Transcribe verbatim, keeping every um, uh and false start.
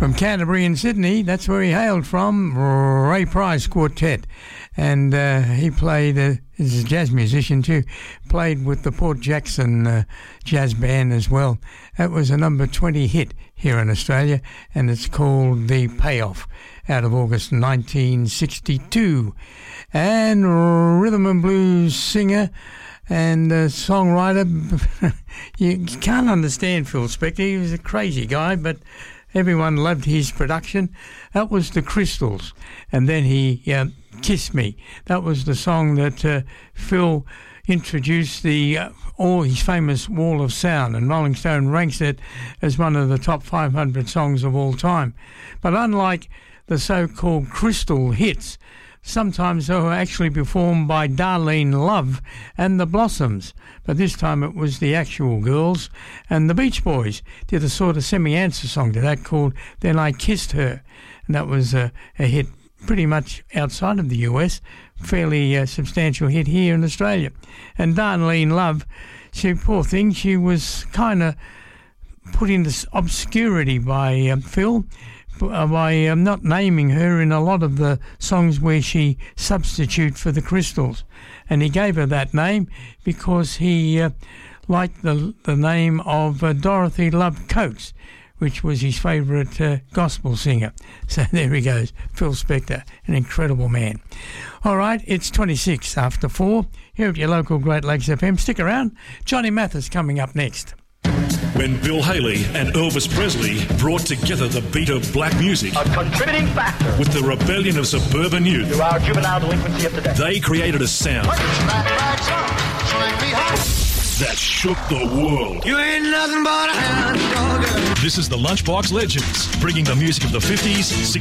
From Canterbury in Sydney, that's where he hailed from, Ray Price Quartet. And uh, he played, uh, he's a jazz musician too, played with the Port Jackson uh, Jazz Band as well. That was a number twenty hit here in Australia, and it's called The Payoff, out of August nineteen sixty-two. And rhythm and blues singer and uh, songwriter, you can't understand Phil Spector. He was a crazy guy, but everyone loved his production. That was the Crystals. And then he uh, Kissed Me. That was the song that uh, Phil introduced the uh, all his famous Wall of Sound, and Rolling Stone ranks it as one of the top five hundred songs of all time. But unlike the so-called crystal hits, sometimes they were actually performed by Darlene Love and the Blossoms, but this time it was the actual girls. And the Beach Boys did a sort of semi-answer song to that called Then I Kissed Her, and that was a, a hit pretty much outside of the U S, fairly uh, substantial hit here in Australia. And Darlene Love, she, poor thing, she was kind of put into obscurity by uh, Phil, by um, not naming her in a lot of the songs where she substitute for the Crystals. And he gave her that name because he uh, liked the the name of uh, Dorothy Love Coates, which was his favourite uh, gospel singer. So there he goes, Phil Spector, an incredible man. All right, it's twenty-six after four here at your local Great Lakes F M. Stick around. Johnny Mathis coming up next. When Bill Haley and Elvis Presley brought together the beat of black music, a contributing factor, with the rebellion of suburban youth, to our juvenile delinquency of today, they created a sound that shook the world. You ain't nothing but a hound dog. This is the Lunchbox Legends, bringing the music of the fifties, sixties,